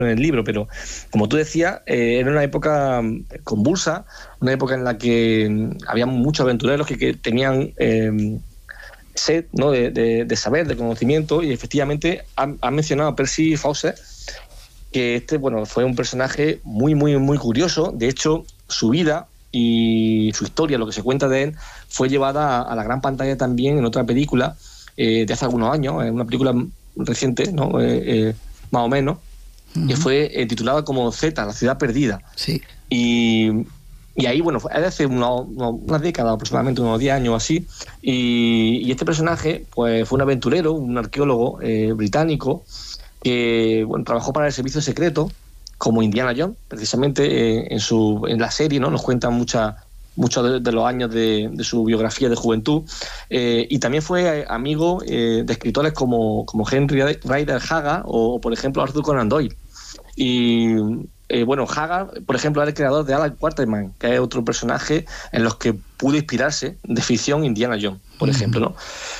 en el libro, pero como tú decías, era una época convulsa, una época en la que había muchos aventureros que tenían sed, ¿no?, de saber, de conocimiento, y efectivamente han mencionado a Percy Fawcett, que fue un personaje muy, muy, muy curioso. De hecho, su vida y su historia, lo que se cuenta de él, fue llevada a la gran pantalla también en otra película de hace algunos años, una película reciente, ¿no?, más o menos, que fue titulada como Z, la ciudad perdida. Sí. Y ahí, fue hace una década, aproximadamente unos 10 años así, y este personaje pues fue un aventurero, un arqueólogo británico, que trabajó para el servicio secreto, como Indiana Jones, precisamente en la serie, ¿no?, nos cuentan muchos de los años de su biografía de juventud, y también fue amigo de escritores como Henry Rider Haggard o, por ejemplo, Arthur Conan Doyle. Y Haggard, por ejemplo, era el creador de Alan Quatermain, que es otro personaje en los que pudo inspirarse de ficción Indiana Jones, por ejemplo, ¿no?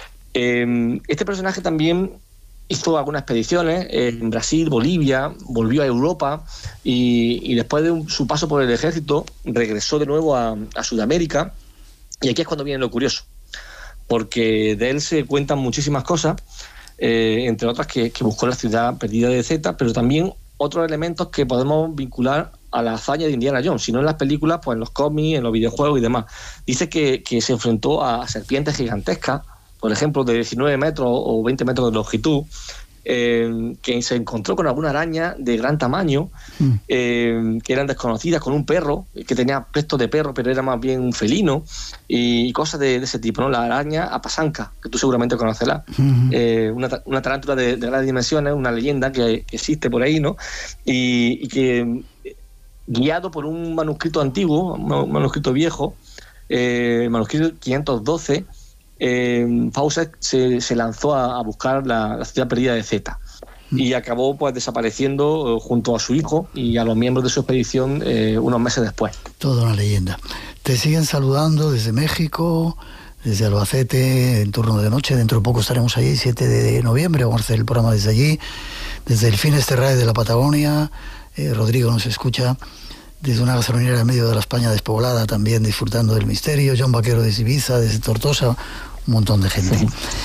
Este personaje también hizo algunas expediciones en Brasil, Bolivia, volvió a Europa y después de su paso por el ejército regresó de nuevo a Sudamérica, y aquí es cuando viene lo curioso, porque de él se cuentan muchísimas cosas, entre otras que buscó la ciudad perdida de Z, pero también otros elementos que podemos vincular a la hazaña de Indiana Jones, si no en las películas, pues en los cómics, en los videojuegos y demás. Dice que se enfrentó a serpientes gigantescas, por ejemplo, de 19 metros o 20 metros de longitud, que se encontró con alguna araña de gran tamaño, que eran desconocidas, con un perro, que tenía aspecto de perro, pero era más bien un felino, y cosas de ese tipo, ¿no? La araña apasanca, que tú seguramente conocerás, una tarántula de grandes dimensiones, una leyenda que existe por ahí, ¿no? Y que, guiado por un manuscrito antiguo, un manuscrito viejo, el manuscrito 512, Fawcett se lanzó a buscar la ciudad perdida de Z, y acabó pues desapareciendo junto a su hijo y a los miembros de su expedición unos meses después. Toda una leyenda. Te siguen saludando desde México, desde Albacete, en turno de noche. Dentro de poco estaremos allí, 7 de noviembre, vamos a hacer el programa desde allí, desde el Fines Terrae de la Patagonia. Rodrigo nos escucha desde una gasolinera en medio de la España despoblada, también disfrutando del misterio. John Vaquero desde Ibiza, desde Tortosa, un montón de gente.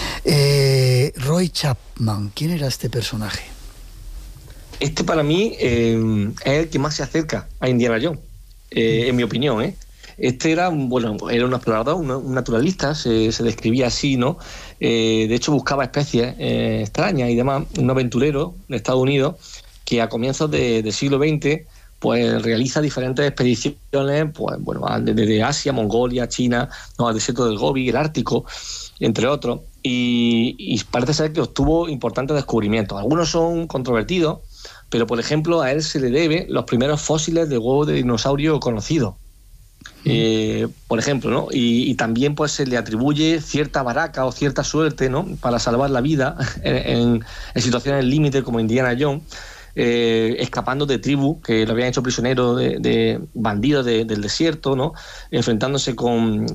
Roy Chapman, ¿quién era este personaje? Este para mí es el que más se acerca a Indiana Jones, en mi opinión, Este era un explorador, un naturalista, se describía así, ¿no? De hecho buscaba especies extrañas y demás, un aventurero de Estados Unidos que a comienzos del siglo XX pues realiza diferentes expediciones, pues desde Asia, Mongolia, China, al desierto del Gobi, el Ártico, entre otros, y parece ser que obtuvo importantes descubrimientos. Algunos son controvertidos, pero por ejemplo a él se le debe los primeros fósiles de huevos de dinosaurio conocidos, por ejemplo, ¿no? Y también pues se le atribuye cierta baraca o cierta suerte, ¿no?, para salvar la vida en situaciones límite como Indiana Jones, escapando de tribus que lo habían hecho prisionero de bandidos del desierto, ¿no?, enfrentándose con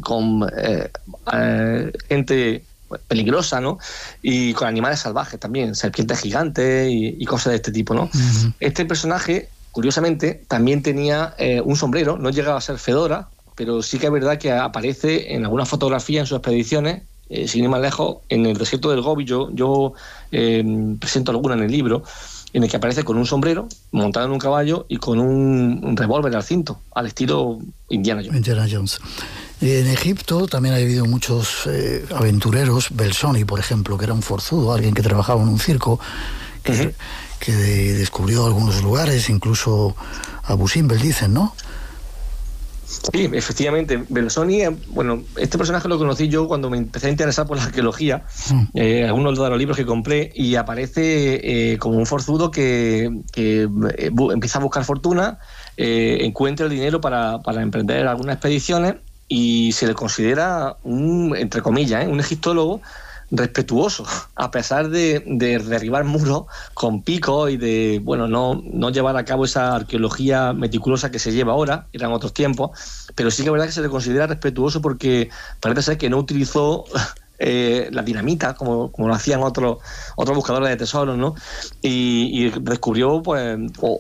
gente peligrosa, ¿no?, y con animales salvajes también, serpientes gigantes y cosas de este tipo, ¿no? Este personaje, curiosamente, también tenía un sombrero, no llegaba a ser fedora, pero sí que es verdad que aparece en algunas fotografías en sus expediciones, sin ir más lejos, en el desierto del Gobi. Yo presento alguna en el libro, en el que aparece con un sombrero, montado en un caballo y con un revólver al cinto, al estilo Indiana Jones. En Egipto también ha habido muchos aventureros. Belzoni, por ejemplo, que era un forzudo, alguien que trabajaba en un circo, que descubrió algunos lugares, incluso Abu Simbel, dicen, ¿no? Sí, efectivamente. Belzoni, este personaje lo conocí yo cuando me empecé a interesar por la arqueología, algunos de los libros que compré, y aparece como un forzudo que empieza a buscar fortuna, encuentra el dinero para emprender algunas expediciones, y se le considera entre comillas, un egiptólogo respetuoso, a pesar de derribar muros con picos y de no llevar a cabo esa arqueología meticulosa que se lleva ahora. Eran otros tiempos, pero sí que es verdad que se le considera respetuoso porque parece ser que no utilizó la dinamita, como lo hacían otros buscadores de tesoros, ¿no? Y descubrió, pues, o